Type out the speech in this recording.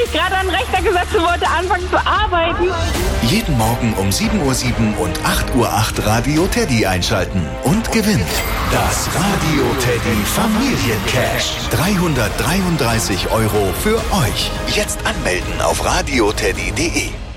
gerade an den Rechner gesetzt und wollte anfangen zu arbeiten. Jeden Morgen um 7:07 Uhr und 8:08 Uhr Radio Teddy einschalten und gewinnt das Radio Teddy Familiencash. 333 € für euch. Jetzt anmelden auf radioteddy.de.